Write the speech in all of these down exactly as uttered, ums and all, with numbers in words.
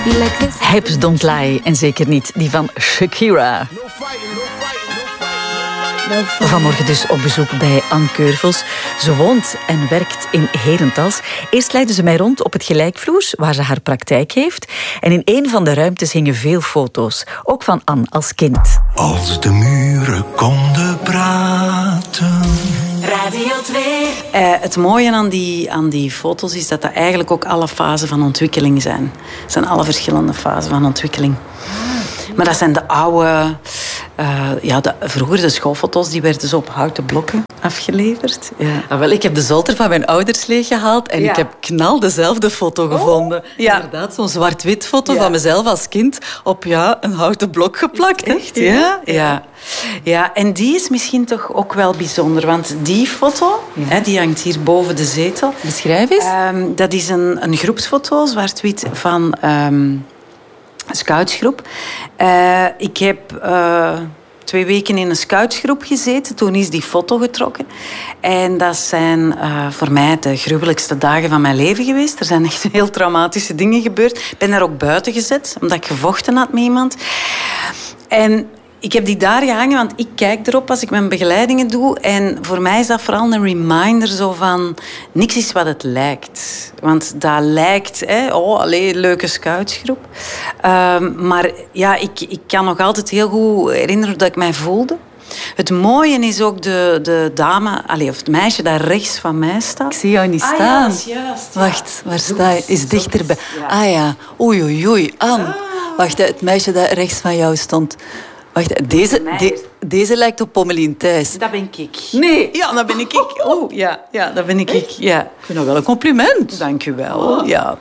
Hips Don't Lie en zeker niet die van Shakira. Vanmorgen dus op bezoek bij Anne Keurvels. Ze woont en werkt in Herentals. Eerst leidde ze mij rond op het gelijkvloers, waar ze haar praktijk heeft. En in een van de ruimtes hingen veel foto's. Ook van Anne als kind. Als de muren konden praten. Radio twee. Uh, het mooie aan die, aan die foto's is dat dat eigenlijk ook alle fasen van ontwikkeling zijn. Het zijn alle verschillende fasen van ontwikkeling. Maar dat zijn de oude... Uh, ja, de, vroeger de schoolfoto's die werden zo op houten blokken afgeleverd. Ja. Ah, wel, ik heb de zolder van mijn ouders leeggehaald en ja. ik heb knal dezelfde foto oh, gevonden. Ja. Inderdaad, zo'n zwart-wit foto ja. van mezelf als kind op ja, een houten blok geplakt. Echt? Ja? Ja. Ja. Ja, en die is misschien toch ook wel bijzonder, want die foto, ja. hè, die hangt hier boven de zetel. Beschrijf eens. Um, dat is een, een groepsfoto, zwart-wit, van... Um, Een scoutsgroep. Uh, ik heb uh, twee weken in een scoutsgroep gezeten. Toen is die foto getrokken. En dat zijn uh, voor mij de gruwelijkste dagen van mijn leven geweest. Er zijn echt heel traumatische dingen gebeurd. Ik ben daar ook buiten gezet, omdat ik gevochten had met iemand. En ik heb die daar gehangen, want ik kijk erop als ik mijn begeleidingen doe. En voor mij is dat vooral een reminder zo van... Niks is wat het lijkt. Want dat lijkt... Hè, oh, allee, leuke scoutsgroep. Um, maar ja, ik, ik kan nog altijd heel goed herinneren hoe dat ik mij voelde. Het mooie is ook de, de dame, allee, of het meisje daar rechts van mij staat. Ik zie jou niet staan. Ah, ja, dat is juist. Ja. Wacht, waar sta je? Is dichterbij. Ja. Ah ja, oei, oei, oei. Anne. Ah. Wacht, het meisje dat rechts van jou stond... Wacht, deze, de, deze lijkt op Pommelien Thijs. Dat ben ik. Nee. Ja, dat ben ik. Oh, ja, ja, dat ben ik. ik. Ja. Ik vind dat wel een compliment. Dank u wel. Oh. Ja.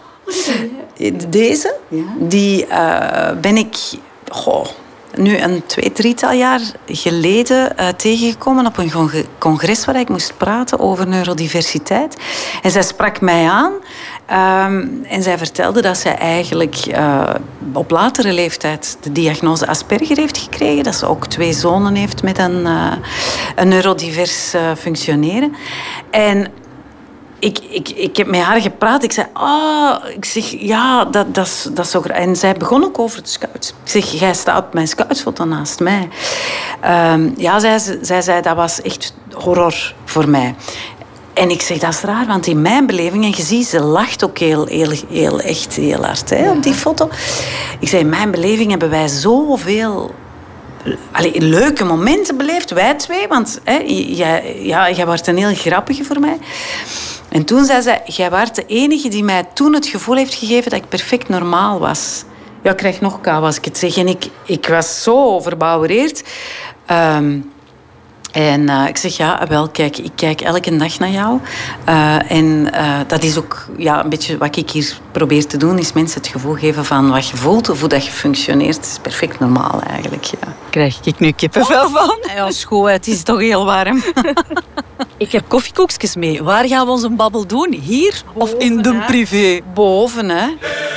Deze, ja. die uh, ben ik... Goh, nu een twee, drietal jaar geleden uh, tegengekomen op een congres waar ik moest praten over neurodiversiteit. En zij sprak mij aan um, en zij vertelde dat zij eigenlijk uh, op latere leeftijd de diagnose Asperger heeft gekregen. Dat ze ook twee zonen heeft met een, uh, een neurodivers uh, functioneren. En Ik, ik, ik heb met haar gepraat. Ik zei, ah, ik zeg, ja, dat, dat, is, dat is zo graag. En zij begon ook over het scouts. Ik zeg, jij staat op mijn scoutsfoto naast mij. Um, ja, zij, zij zei, dat was echt horror voor mij. En ik zeg, dat is raar, want in mijn beleving, en je ziet, ze lacht ook heel, heel, heel echt heel hard hè, op die foto. Ik zeg, in mijn beleving hebben wij zoveel... Allee, leuke momenten beleefd, wij twee. Want hè, jij, ja, jij was een heel grappige voor mij. En toen zei zij, jij was de enige die mij toen het gevoel heeft gegeven dat ik perfect normaal was. Ja, ik krijg nog kou als ik het zeg. En ik, ik was zo verbouwereerd. Um, en uh, ik zeg, ja, wel, kijk, ik kijk elke dag naar jou. Uh, en uh, dat is ook ja, een beetje wat ik hier probeer te doen, is mensen het gevoel geven van wat je voelt of hoe dat je functioneert. Het is perfect normaal eigenlijk, ja. Krijg ik nu kippenvel van? Ja, schoon, het is toch heel warm. Ik heb koffiekoekjes mee. Waar gaan we onze babbel doen? Hier boven, of in de hè? privé? Boven, hè.